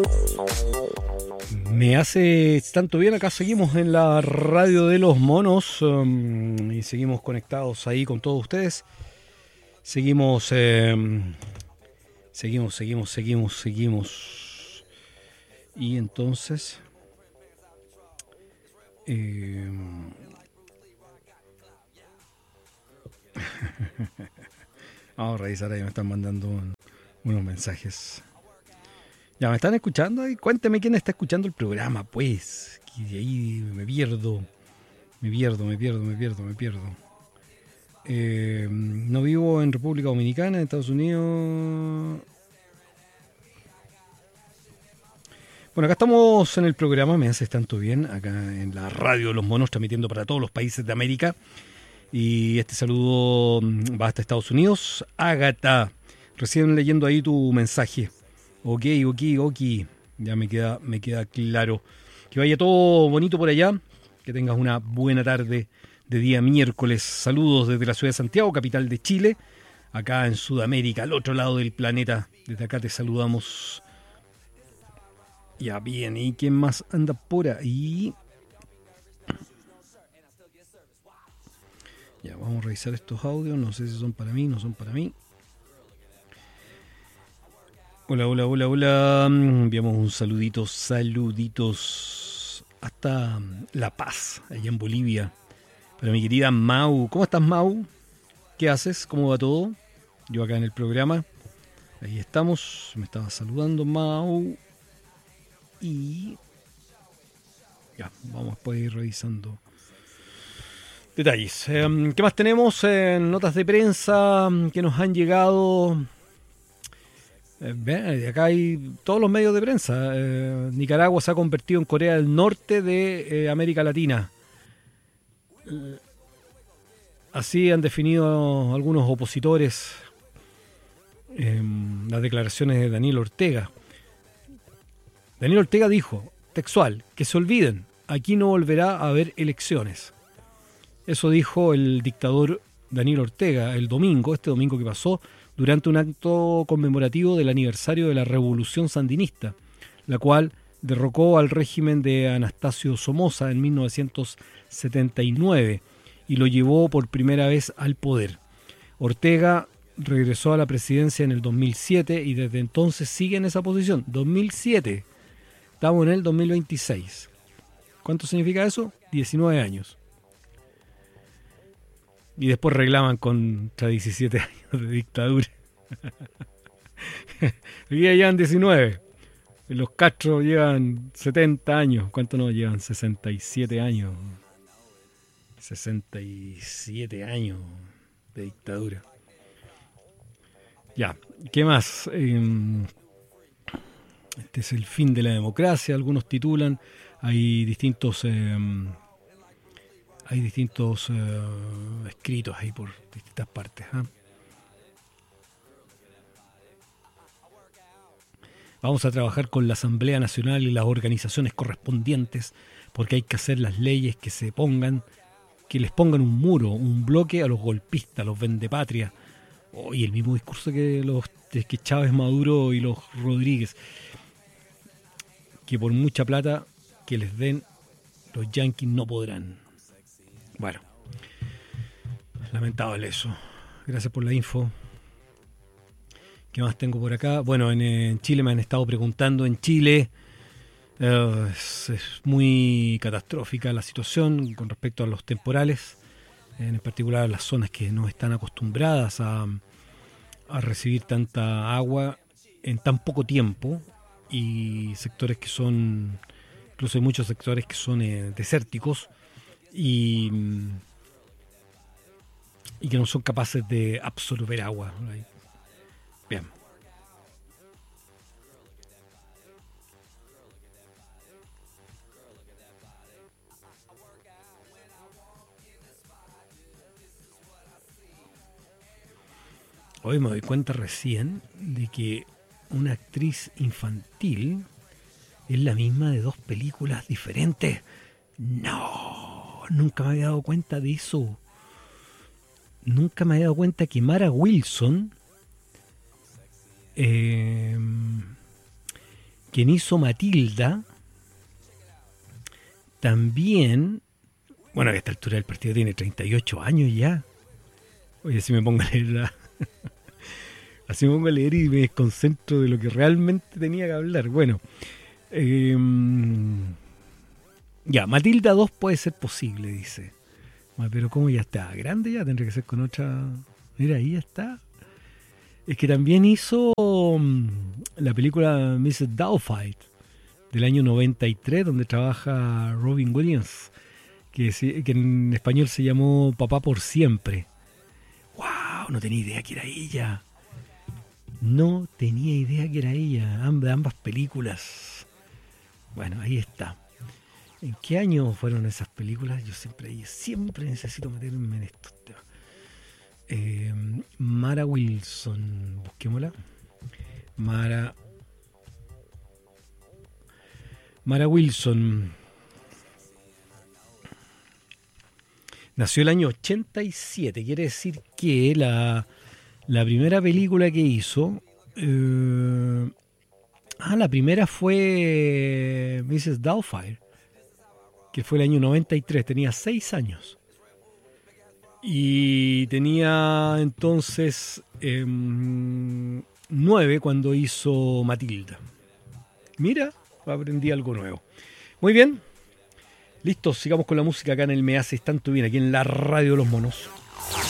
Me hace tanto bien, acá seguimos en la radio de los monos y seguimos conectados ahí con todos ustedes. Seguimos. Y entonces... vamos a revisar ahí, me están mandando unos mensajes. Ya, ¿me están escuchando? Y cuénteme quién está escuchando el programa, pues. Que de ahí me pierdo. No vivo en República Dominicana, en Estados Unidos. Bueno, acá estamos en el programa, me haces tanto bien, acá en la radio de los monos, transmitiendo para todos los países de América. Y este saludo va hasta Estados Unidos. Ágata, recién leyendo ahí tu mensaje. Ok. Ya me queda claro. Que vaya todo bonito por allá. Que tengas una buena tarde de día miércoles. Saludos desde la ciudad de Santiago, capital de Chile. Acá en Sudamérica, al otro lado del planeta. Desde acá te saludamos. Ya bien, ¿y quién más anda por ahí? Ya, vamos a revisar estos audios. No sé si son para mí, no son para mí. Hola. Enviamos un saluditos hasta La Paz, allá en Bolivia. Para mi querida Mau. ¿Cómo estás, Mau? ¿Qué haces? ¿Cómo va todo? Yo acá en el programa. Ahí estamos. Me estaba saludando, Mau. Y ya, vamos a ir revisando detalles. ¿Qué más tenemos? Notas de prensa que nos han llegado. Acá hay todos los medios de prensa. Nicaragua se ha convertido en Corea del Norte de América Latina. Así han definido algunos opositores las declaraciones de Daniel Ortega. Daniel Ortega dijo, textual, que se olviden, aquí no volverá a haber elecciones. Eso dijo el dictador Daniel Ortega este domingo que pasó, durante un acto conmemorativo del aniversario de la Revolución Sandinista, la cual derrocó al régimen de Anastasio Somoza en 1979 y lo llevó por primera vez al poder. Ortega regresó a la presidencia en el 2007 y desde entonces sigue en esa posición. 2007, estamos en el 2026. ¿Cuánto significa eso? 19 años. Y después reclaman contra 17 años de dictadura. Hoy día llevan 19. Los Castro llevan 70 años. ¿Cuánto no llevan? 67 años. 67 años de dictadura. Ya, ¿qué más? Este es el fin de la democracia, algunos titulan. Hay distintos escritos ahí por distintas partes. Vamos a trabajar con la Asamblea Nacional y las organizaciones correspondientes porque hay que hacer las leyes que les pongan un muro, un bloque a los golpistas, a los vendepatrias. Y el mismo discurso que Chávez, Maduro y los Rodríguez. Que por mucha plata que les den, los yanquis no podrán. Bueno, lamentable eso. Gracias por la info. ¿Qué más tengo por acá? Bueno, en Chile me han estado preguntando. En Chile es muy catastrófica la situación con respecto a los temporales, en particular las zonas que no están acostumbradas a recibir tanta agua en tan poco tiempo, y sectores que son, incluso hay muchos sectores que son desérticos y que no son capaces de absorber agua. Bien. Hoy me doy cuenta recién de que una actriz infantil es la misma de dos películas diferentes. No, nunca me había dado cuenta de eso. Nunca me había dado cuenta que Mara Wilson quien hizo Matilda, también, bueno, a esta altura del partido tiene 38 años ya. Oye, así me pongo a leer así me pongo a leer y me desconcentro de lo que realmente tenía que hablar. Bueno, ya, Matilda 2 puede ser posible, dice. Pero como ya está grande, ya tendría que ser con otra. Mira, ahí está. Es que también hizo la película Mrs. Doubtfire del año 93, donde trabaja Robin Williams, que en español se llamó Papá por Siempre. ¡Wow! No tenía idea que era ella. No tenía idea que era ella. Ambas películas. Bueno, ahí está. ¿En qué año fueron esas películas? Yo siempre necesito meterme en estos temas. Mara Wilson, busquémosla. Mara Wilson nació el año 87, quiere decir que la primera película que hizo, la primera fue Mrs. Doubtfire, que fue el año 93, tenía 6 años. Y tenía entonces 9 cuando hizo Matilda. Mira, aprendí algo nuevo. Muy bien. Listo, sigamos con la música acá en el Me Haces Tanto Bien, aquí en la Radio de los Monos.